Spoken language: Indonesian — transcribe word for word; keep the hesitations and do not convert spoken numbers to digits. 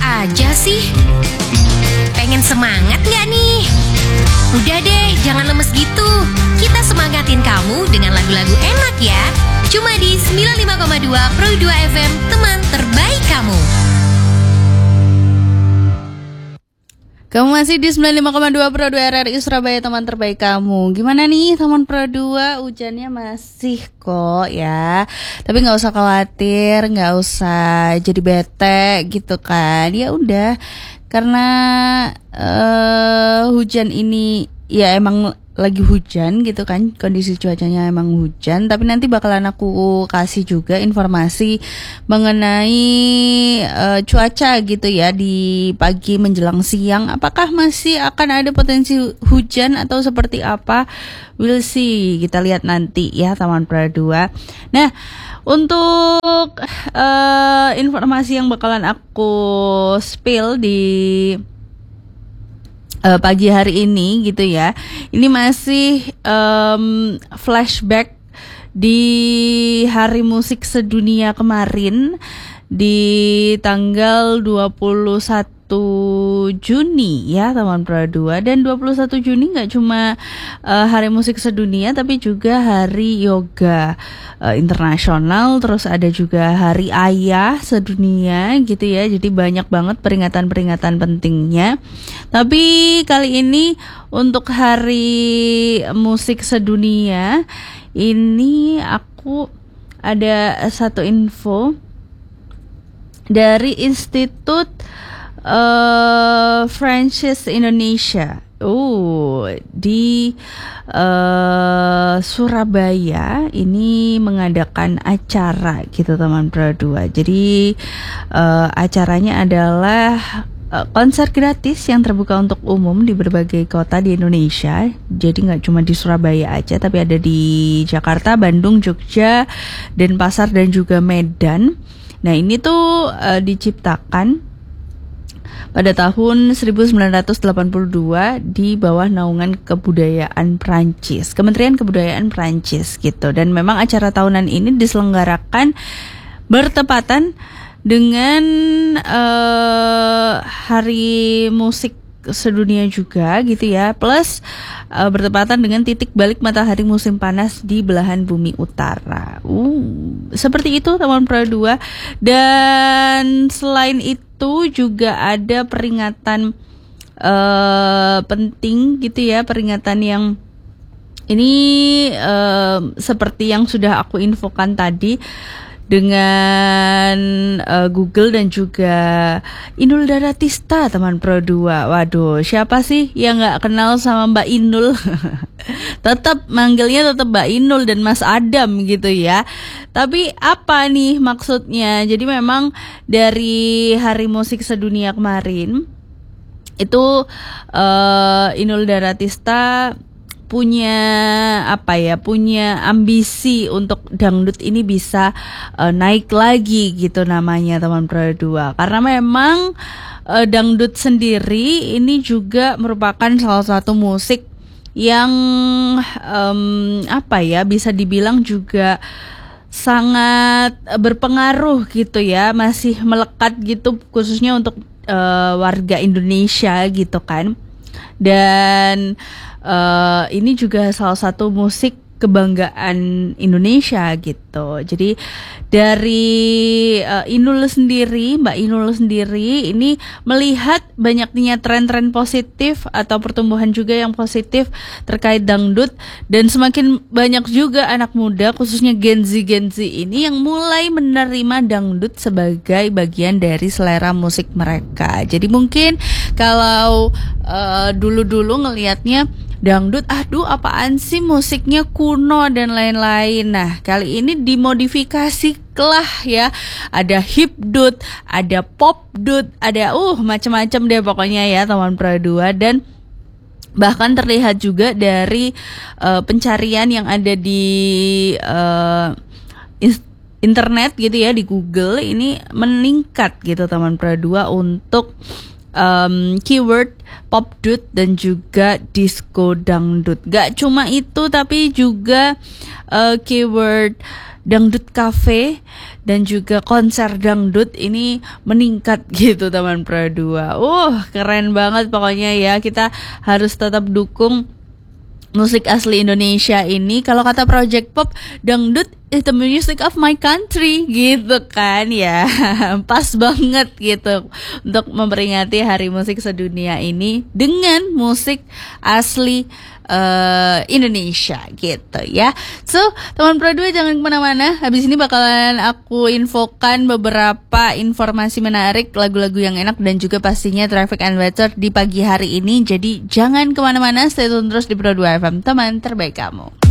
aja sih? Pengen semangat nggak nih? Udah deh, jangan lemes gitu. Kita semangatin kamu dengan lagu-lagu enak ya. Cuma di sembilan puluh lima koma dua Pro dua F M, teman terbaik kamu. Kamu masih di sembilan puluh lima koma dua Pro dua R R I Surabaya, teman terbaik kamu. Gimana nih teman Pro dua? Hujannya masih kok ya. Tapi gak usah khawatir, gak usah jadi bete gitu kan. Ya udah, karena uh, hujan ini ya emang lagi hujan gitu kan, kondisi cuacanya emang hujan. Tapi nanti bakalan aku kasih juga informasi mengenai uh, cuaca gitu ya di pagi menjelang siang. Apakah masih akan ada potensi hujan atau seperti apa? We'll see, kita lihat nanti ya teman Pro dua. Nah, untuk uh, informasi yang bakalan aku spill di Uh, pagi hari ini gitu ya, ini masih um, flashback di Hari Musik Sedunia kemarin di tanggal dua puluh satu Juni ya teman Pro dua. Dan dua puluh satu Juni gak cuma uh, Hari Musik Sedunia, tapi juga Hari Yoga uh, Internasional. Terus ada juga Hari Ayah Sedunia gitu ya. Jadi banyak banget peringatan-peringatan pentingnya. Tapi kali ini untuk Hari Musik Sedunia ini aku ada satu info dari Institut uh, Francis Indonesia. Oh, di uh, Surabaya ini mengadakan acara gitu teman Pro dua. Jadi uh, acaranya adalah uh, konser gratis yang terbuka untuk umum di berbagai kota di Indonesia. Jadi nggak cuma di Surabaya aja, tapi ada di Jakarta, Bandung, Jogja, Denpasar dan juga Medan. Nah ini tuh uh, diciptakan pada tahun seribu sembilan ratus delapan puluh dua di bawah naungan Kebudayaan Prancis, Kementerian Kebudayaan Prancis gitu. Dan memang acara tahunan ini diselenggarakan bertepatan dengan uh, Hari Musik Sedunia juga gitu ya, plus uh, bertepatan dengan titik balik matahari musim panas di belahan bumi utara. Uh, seperti itu teman Pro dua. Dan selain itu juga ada peringatan uh, penting gitu ya, peringatan yang ini uh, seperti yang sudah aku infokan tadi dengan uh, Google dan juga Inul Daratista teman Pro dua. Waduh, siapa sih yang gak kenal sama Mbak Inul? Tetap manggilnya tetap Mbak Inul dan Mas Adam gitu ya. Tapi apa nih maksudnya? Jadi memang dari Hari Musik Sedunia kemarin itu uh, Inul Daratista punya apa ya, punya ambisi untuk dangdut ini bisa uh, naik lagi gitu namanya teman Pro dua. Karena memang uh, dangdut sendiri ini juga merupakan salah satu musik yang um, apa ya, bisa dibilang juga sangat berpengaruh gitu ya, masih melekat gitu khususnya untuk uh, warga Indonesia gitu kan. Dan uh, ini juga salah satu musik kebanggaan Indonesia gitu. Jadi dari uh, Inul sendiri, Mbak Inul sendiri ini melihat banyaknya tren-tren positif atau pertumbuhan juga yang positif terkait dangdut, dan semakin banyak juga anak muda khususnya Gen Z Gen Z ini yang mulai menerima dangdut sebagai bagian dari selera musik mereka. Jadi mungkin kalau uh, dulu-dulu ngelihatnya dangdut, aduh apaan sih musiknya kuno dan lain-lain. Nah kali ini dimodifikasi lah ya, ada hipdut, ada popdut, ada uh macam-macam deh pokoknya ya teman Pro dua. Dan bahkan terlihat juga dari uh, pencarian yang ada di uh, internet gitu ya, di Google ini meningkat gitu teman Pro dua untuk Um, keyword popdut dan juga disco dangdut. Gak cuma itu, tapi juga uh, keyword dangdut cafe dan juga konser dangdut ini meningkat gitu teman Pro dua. Uh, keren banget pokoknya ya. Kita harus tetap dukung musik asli Indonesia ini. Kalau kata Project Pop, dangdut is the music of my country gitu kan ya. Pas banget gitu untuk memperingati Hari Musik Sedunia ini dengan musik asli Uh, Indonesia gitu ya. So teman Pro dua jangan kemana-mana. Habis ini bakalan aku infokan beberapa informasi menarik, lagu-lagu yang enak, dan juga pastinya traffic and weather di pagi hari ini. Jadi jangan kemana-mana, stay tune terus di Pro dua F M, teman terbaik kamu.